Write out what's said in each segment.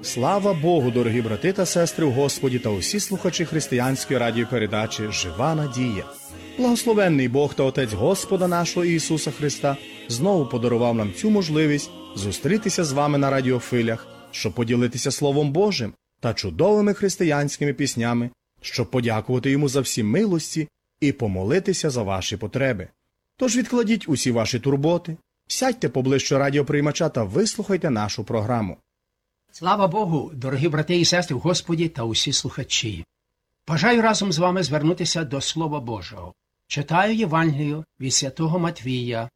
Слава Богу, дорогі брати та сестри у Господі та усі слухачі християнської радіопередачі «Жива надія». Благословенний Бог та Отець Господа нашого Ісуса Христа знову подарував нам цю можливість зустрітися з вами на радіофилях, щоб поділитися Словом Божим та чудовими християнськими піснями, щоб подякувати Йому за всі милості і помолитися за ваші потреби. Тож відкладіть усі ваші турботи, сядьте поближче радіоприймача та вислухайте нашу програму. Слава Богу, дорогі брати і сестри в Господі та усі слухачі! Бажаю разом з вами звернутися до Слова Божого. Читаю Євангелію від Святого Матвія,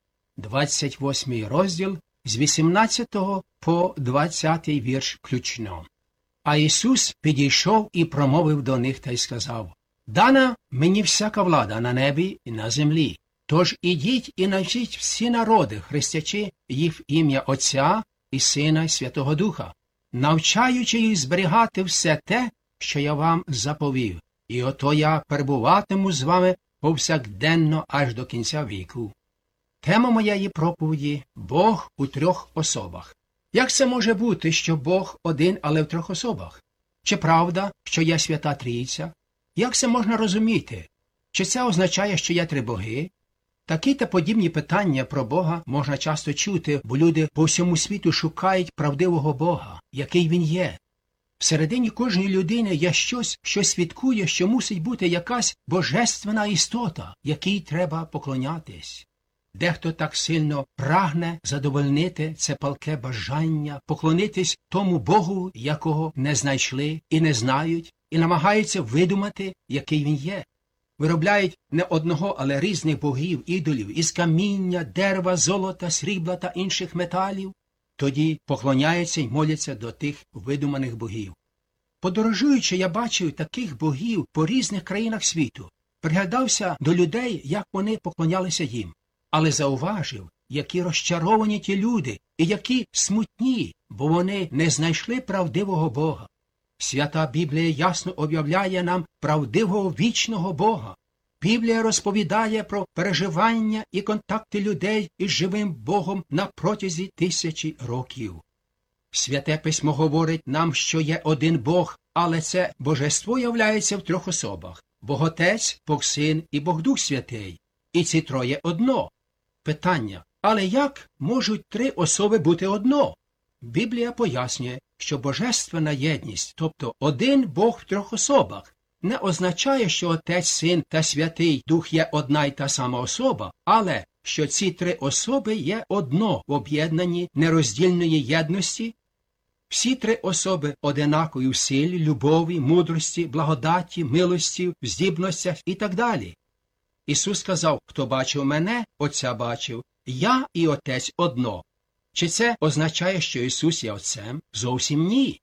28 розділ, з 18 по 20 вірш включно. А Ісус підійшов і промовив до них та й сказав: «Дана мені всяка влада на небі і на землі. Тож ідіть і навчіть всі народи, хрестячи їх в ім'я Отця і Сина і Святого Духа, навчаючи їх зберігати все те, що я вам заповів. І ото я перебуватиму з вами повсякденно аж до кінця віку». Тема моєї проповіді – Бог у трьох особах. Як це може бути, що Бог один, але в трьох особах? Чи правда, що є Свята Трійця? Як це можна розуміти? Чи це означає, що є три боги? Такі та подібні питання про Бога можна часто чути, бо люди по всьому світу шукають правдивого Бога, який Він є. Всередині кожної людини є щось, що свідкує, що мусить бути якась божественна істота, якій треба поклонятись. Дехто так сильно прагне задовольнити це палке бажання, поклонитись тому Богу, якого не знайшли і не знають, і намагаються видумати, який він є. Виробляють не одного, але різних богів, ідолів із каміння, дерева, золота, срібла та інших металів. Тоді поклоняються й моляться до тих видуманих богів. Подорожуючи, я бачив таких богів по різних країнах світу. Приглядався до людей, як вони поклонялися їм. Але зауважив, які розчаровані ті люди і які смутні, бо вони не знайшли правдивого Бога. Свята Біблія ясно об'являє нам правдивого вічного Бога. Біблія розповідає про переживання і контакти людей із живим Богом на протязі тисячі років. Святе Письмо говорить нам, що є один Бог, але це божество являється в трьох особах – Бог Отець, Бог Син і Бог Дух Святий. І ці троє одно. Питання: але як можуть три особи бути одно? Біблія пояснює, що божественна єдність, тобто один Бог в трьох особах, не означає, що Отець, Син та Святий Дух є одна й та сама особа, але що ці три особи є одно в об'єднанні нероздільної єдності. Всі три особи одинакові в силі, любові, мудрості, благодаті, милості, в здібностях і так далі. Ісус сказав: «Хто бачив мене, Отця бачив. Я і Отець одно». Чи це означає, що Ісус є Отцем? Зовсім ні.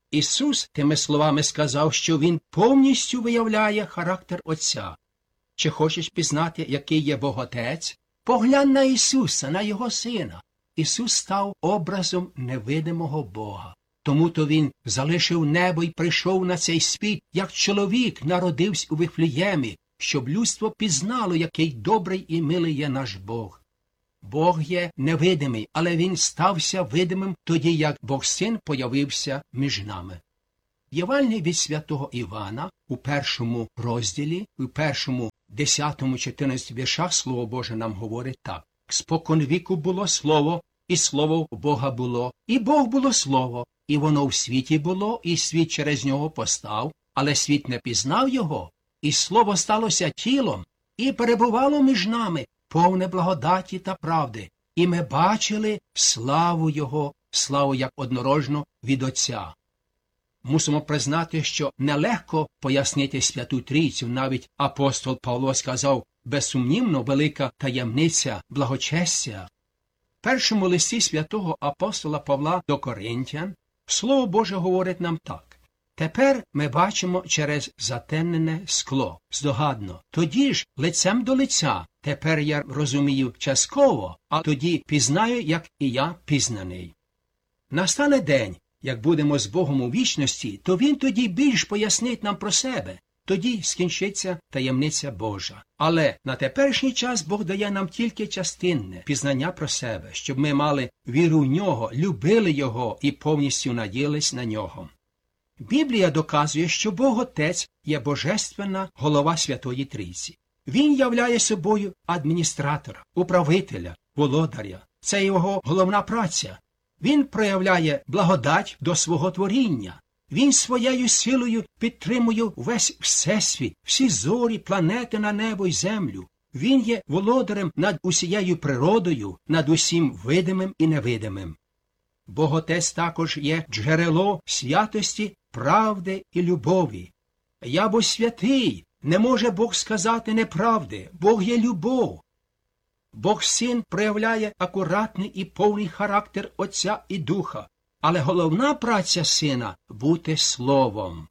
Ісус тими словами сказав, що Він повністю виявляє характер Отця. Чи хочеш пізнати, який є Бог Отець? Поглянь на Ісуса, на Його Сина. Ісус став образом невидимого Бога. Тому-то Він залишив небо і прийшов на цей світ, як чоловік народився у Вифлеємі, щоб людство пізнало, який добрий і милий є наш Бог. Бог є невидимий, але Він стався видимим тоді, як Бог-Син появився між нами. В Євангелії від Святого Івана у першому розділі, у першому 10-14 віршах Слово Боже нам говорить так: «Спокон віку було Слово, і Слово в Бога було, і Бог було Слово, і воно в світі було, і світ через нього постав, але світ не пізнав його. І Слово сталося тілом, і перебувало між нами, повне благодаті та правди. І ми бачили славу Його, славу як однородну від Отця». Мусимо признати, що нелегко пояснити Святу Трійцю. Навіть апостол Павло сказав: «Безсумнівно велика таємниця благочестя». В першому листі святого апостола Павла до Коринтян Слово Боже говорить нам так: «Тепер ми бачимо через затемнене скло, здогадно. Тоді ж лицем до лиця. Тепер я розумію частково, а тоді пізнаю, як і я пізнаний». Настане день, як будемо з Богом у вічності, то Він тоді більш пояснить нам про себе. Тоді скінчиться таємниця Божа. Але на теперішній час Бог дає нам тільки частинне пізнання про себе, щоб ми мали віру в Нього, любили Його і повністю надіялись на Нього. Біблія доказує, що Бог Отець є божественна голова Святої Трійці. Він являє собою адміністратора, управителя, володаря. Це його головна праця. Він проявляє благодать до свого творіння. Він своєю силою підтримує весь всесвіт, всі зорі, планети на небо й землю. Він є володарем над усією природою, над усім видимим і невидимим. Бог Отець також є джерело святості, правди і любові. «Я бо святий», не може Бог сказати неправди, Бог є любов. Бог Син проявляє акуратний і повний характер Отця і Духа, але головна праця Сина – бути Словом.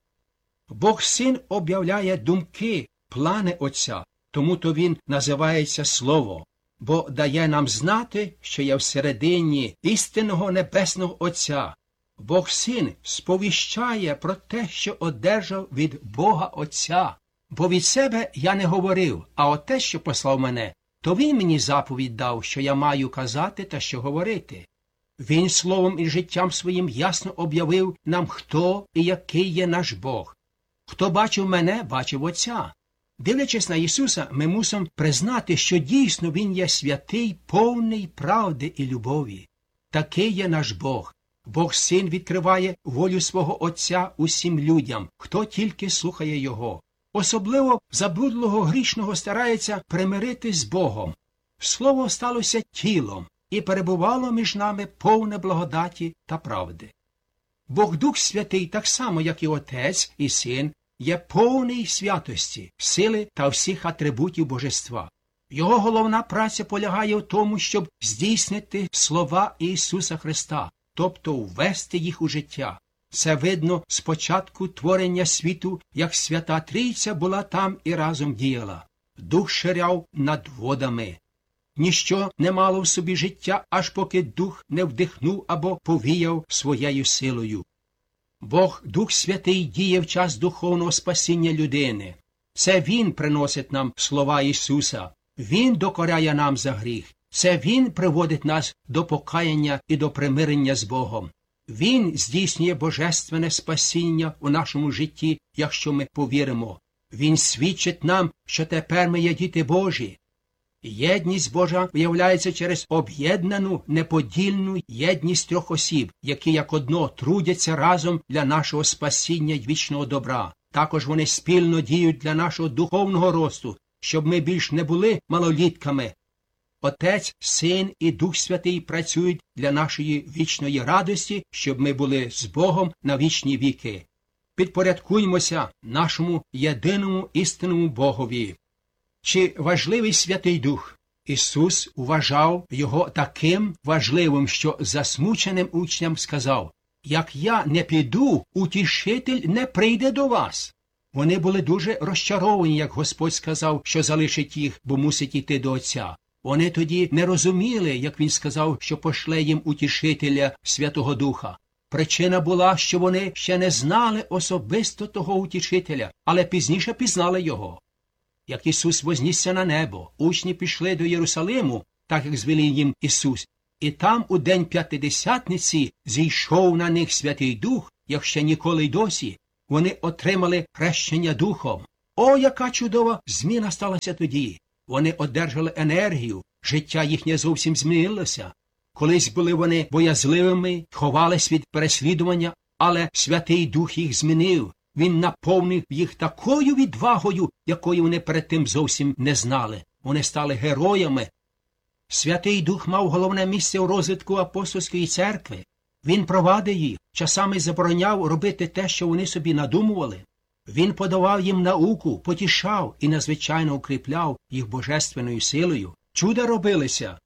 Бог Син об'являє думки, плани Отця, тому-то Він називається Слово, бо дає нам знати, що є всередині істинного Небесного Отця. Бог Син сповіщає про те, що одержав від Бога Отця. Бо від себе я не говорив, а Отець, що послав мене, то Він мені заповідь дав, що я маю казати та що говорити. Він словом і життям своїм ясно об'явив нам, хто і який є наш Бог. Хто бачив мене, бачив Отця. Дивлячись на Ісуса, ми мусимо признати, що дійсно Він є святий, повний правди і любові. Такий є наш Бог. Бог Син відкриває волю свого Отця усім людям, хто тільки слухає Його. Особливо заблудлого грішного старається примирити з Богом. Слово сталося тілом і перебувало між нами повне благодаті та правди. Бог Дух Святий, так само, як і Отець і Син, є повний святості, сили та всіх атрибутів божества. Його головна праця полягає в тому, щоб здійснити слова Ісуса Христа, тобто ввести їх у життя. Це видно з початку творення світу, як Свята Трійця була там і разом діяла. Дух ширяв над водами. Ніщо не мало в собі життя, аж поки Дух не вдихнув або повіяв своєю силою. Бог, Дух Святий, діє в час духовного спасіння людини. Це Він приносить нам слова Ісуса. Він докоряє нам за гріх. Це Він приводить нас до покаяння і до примирення з Богом. Він здійснює божественне спасіння у нашому житті, якщо ми повіримо. Він свідчить нам, що тепер ми є діти Божі. Єдність Божа виявляється через об'єднану, неподільну єдність трьох осіб, які як одно трудяться разом для нашого спасіння й вічного добра. Також вони спільно діють для нашого духовного росту, щоб ми більш не були малолітками. Отець, Син і Дух Святий працюють для нашої вічної радості, щоб ми були з Богом на вічні віки. Підпорядкуймося нашому єдиному істинному Богові. Чи важливий Святий Дух? Ісус вважав його таким важливим, що засмученим учням сказав: «Як я не піду, утішитель не прийде до вас». Вони були дуже розчаровані, як Господь сказав, що залишить їх, бо мусить іти до Отця. Вони тоді не розуміли, як він сказав, що пошле їм утішителя Святого Духа. Причина була, що вони ще не знали особисто того утішителя, але пізніше пізнали його. Як Ісус вознісся на небо, учні пішли до Єрусалиму, так як звелів їм Ісус, і там у день П'ятидесятниці зійшов на них Святий Дух, як ще ніколи й досі. Вони отримали хрещення Духом. О, яка чудова зміна сталася тоді! Вони одержали енергію, життя їхнє зовсім змінилося. Колись були вони боязливими, ховались від переслідування, але Святий Дух їх змінив. Він наповнив їх такою відвагою, якої вони перед тим зовсім не знали. Вони стали героями. Святий Дух мав головне місце у розвитку апостольської церкви. Він провадив їх, часами забороняв робити те, що вони собі надумували. Він подавав їм науку, потішав і надзвичайно укріпляв їх божественною силою. Чуда робилися.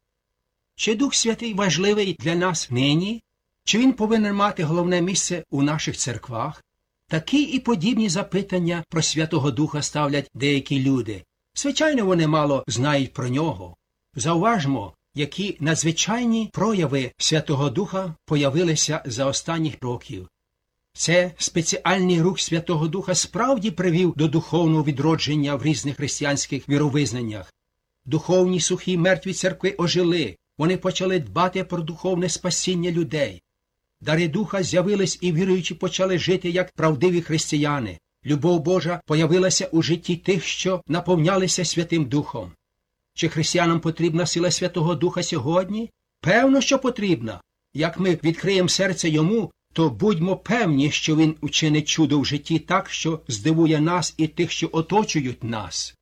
Чи Дух Святий важливий для нас нині? Чи він повинен мати головне місце у наших церквах? Такі і подібні запитання про Святого Духа ставлять деякі люди. Звичайно, вони мало знають про нього. Зауважмо, які надзвичайні прояви Святого Духа появилися за останніх років. Це спеціальний рух Святого Духа справді привів до духовного відродження в різних християнських віровизнаннях. Духовні сухі мертві церкви ожили, вони почали дбати про духовне спасіння людей. Дари Духа з'явились і віруючі почали жити як правдиві християни. Любов Божа появилася у житті тих, що наповнялися Святим Духом. Чи християнам потрібна сила Святого Духа сьогодні? Певно, що потрібна. Як ми відкриємо серце Йому, то будьмо певні, що Він учинить чудо в житті так, що здивує нас і тих, що оточують нас.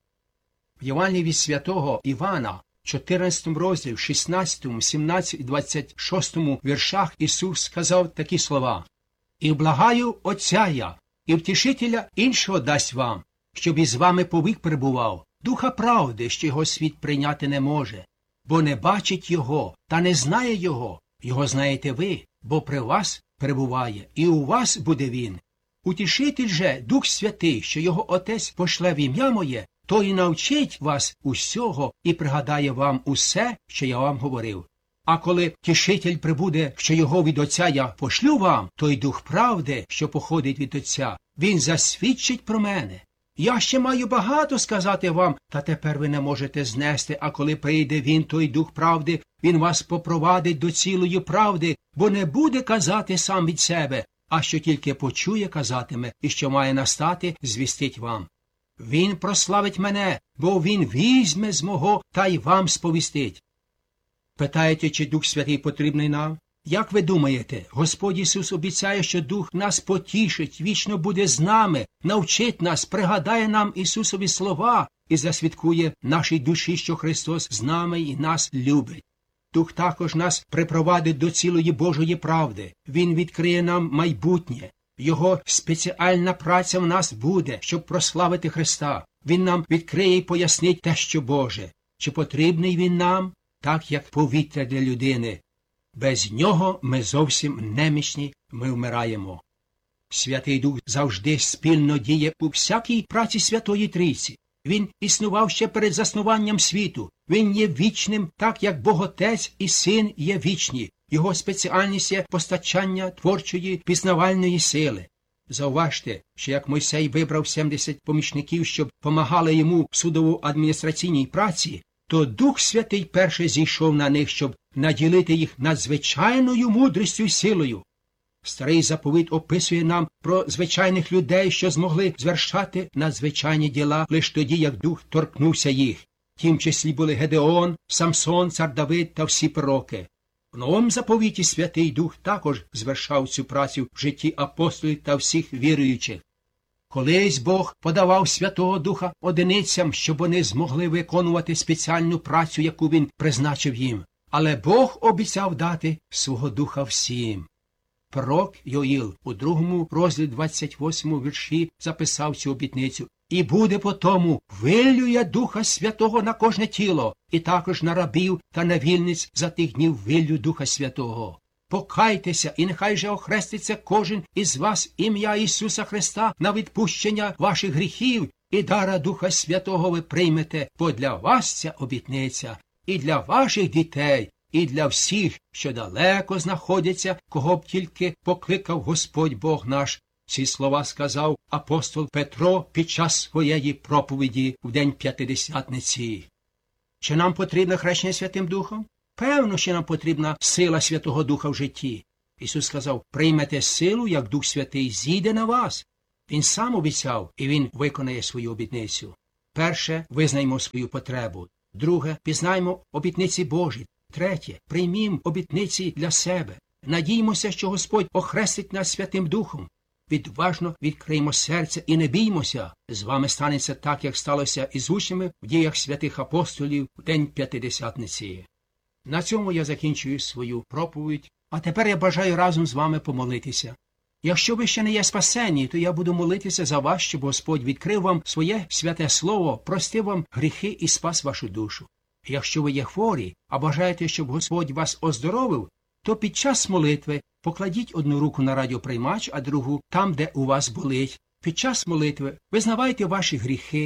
В Євангелії від святого Івана, 14 розділі, 16, 17 і 26 віршах Ісус сказав такі слова: «І благаю Отця я, і втішителя іншого дасть вам, щоб із вами повік перебував, Духа правди, що його світ прийняти не може, бо не бачить його та не знає його. Його знаєте ви, бо при вас перебуває, і у вас буде він. Утішитель же, Дух Святий, що його Отець пошле в ім'я моє, то і навчить вас усього і пригадає вам усе, що я вам говорив. А коли Тішитель прибуде, що його від Отця я пошлю вам, той Дух правди, що походить від Отця, він засвідчить про мене. Я ще маю багато сказати вам, та тепер ви не можете знести, а коли прийде він, той Дух правди, він вас попровадить до цілої правди, бо не буде казати сам від себе, а що тільки почує, казатиме, і що має настати, звістить вам. Він прославить мене, бо він візьме з мого та й вам сповістить». Питаєте, чи Дух Святий потрібний нам? Як ви думаєте, Господь Ісус обіцяє, що Дух нас потішить, вічно буде з нами, навчить нас, пригадає нам Ісусові слова і засвідкує нашій душі, що Христос з нами і нас любить. Дух також нас припровадить до цілої Божої правди. Він відкриє нам майбутнє. Його спеціальна праця в нас буде, щоб прославити Христа. Він нам відкриє і пояснить те, що Боже. Чи потрібний він нам? Так, як повітря для людини. Без нього ми зовсім немічні, ми вмираємо. Святий Дух завжди спільно діє у всякій праці Святої Трійці. Він існував ще перед заснуванням світу. Він є вічним, так як Бог Отець і Син є вічні. Його спеціальність є постачання творчої пізнавальної сили. Зауважте, що як Мойсей вибрав 70 помічників, щоб помагали йому в судово-адміністраційній праці, то Дух Святий перше зійшов на них, щоб наділити їх надзвичайною мудрістю й силою. Старий заповіт описує нам про звичайних людей, що змогли звершати надзвичайні діла лише тоді, як Дух торкнувся їх. В тім числі були Гедеон, Самсон, цар Давид та всі пророки. В Новому заповіті Святий Дух також звершав цю працю в житті апостолів та всіх віруючих. Колись Бог подавав Святого Духа одиницям, щоб вони змогли виконувати спеціальну працю, яку Він призначив їм. Але Бог обіцяв дати свого Духа всім. Пророк Йоїл у 2 розділі 28 вірші записав цю обітницю. «І буде по тому, виллю я Духа Святого на кожне тіло, і також на рабів та на вільниць за тих днів виллю Духа Святого. Покайтеся, і нехай же охреститься кожен із вас ім'я Ісуса Христа на відпущення ваших гріхів, і дара Духа Святого ви приймете, бо для вас ця обітниця, і для ваших дітей, і для всіх, що далеко знаходяться, кого б тільки покликав Господь Бог наш». Ці слова сказав апостол Петро під час своєї проповіді в день П'ятидесятниці. Чи нам потрібне хрещення Святим Духом? Певно, що нам потрібна сила Святого Духа в житті. Ісус сказав: «Приймете силу, як Дух Святий зійде на вас». Він сам обіцяв, і Він виконає свою обітницю. Перше, визнаймо свою потребу. Друге, пізнаймо обітниці Божі. Третє, приймімо обітниці для себе. Надіймося, що Господь охрестить нас Святим Духом. Відважно відкриємо серце і не біймося. З вами станеться так, як сталося із учнями в діях святих апостолів в день П'ятидесятниці. На цьому я закінчую свою проповідь, а тепер я бажаю разом з вами помолитися. Якщо ви ще не є спасені, то я буду молитися за вас, щоб Господь відкрив вам своє святе слово, простив вам гріхи і спас вашу душу. Якщо ви є хворі, а бажаєте, щоб Господь вас оздоровив, то під час молитви покладіть одну руку на радіоприймач, а другу там, де у вас болить. Під час молитви визнавайте ваші гріхи,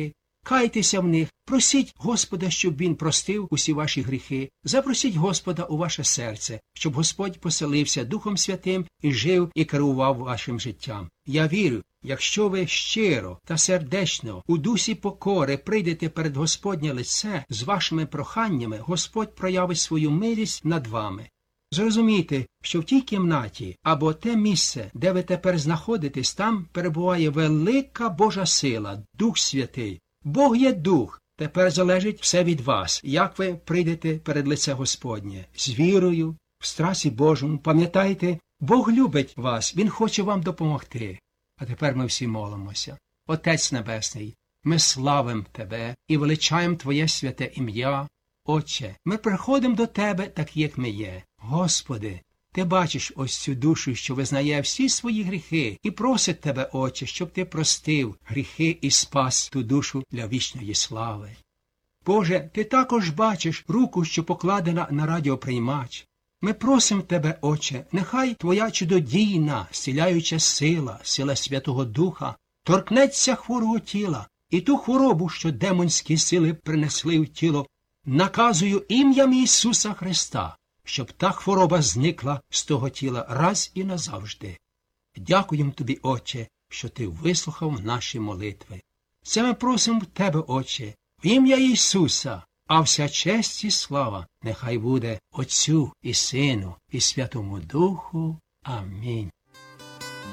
кайтеся в них, просіть Господа, щоб Він простив усі ваші гріхи, запросіть Господа у ваше серце, щоб Господь поселився Духом Святим і жив і керував вашим життям. Я вірю, якщо ви щиро та сердечно у дусі покори прийдете перед Господнє лице з вашими проханнями, Господь проявить свою милість над вами. Зрозумійте, що в тій кімнаті або те місце, де ви тепер знаходитесь, там перебуває велика Божа сила, Дух Святий. Бог є Дух. Тепер залежить все від вас, як ви прийдете перед лице Господнє. З вірою, в страсі Божому. Пам'ятайте, Бог любить вас, Він хоче вам допомогти. А тепер ми всі молимося. Отець Небесний, ми славимо Тебе і величаємо Твоє святе ім'я. Отче, ми приходимо до Тебе, так як ми є. Господи, Ти бачиш ось цю душу, що визнає всі свої гріхи, і просить Тебе, Отче, щоб Ти простив гріхи і спас ту душу для вічної слави. Боже, Ти також бачиш руку, що покладена на радіоприймач. Ми просимо Тебе, Отче, нехай Твоя чудодійна, зціляюча сила, сила Святого Духа, торкнеться хворого тіла, і ту хворобу, що демонські сили принесли в тіло, наказую ім'ям Ісуса Христа, щоб та хвороба зникла з того тіла раз і назавжди. Дякуємо Тобі, Отче, що Ти вислухав наші молитви. Це ми просимо в Тебе, Отче, в ім'я Ісуса, а вся честь і слава нехай буде Отцю і Сину і Святому Духу. Амінь.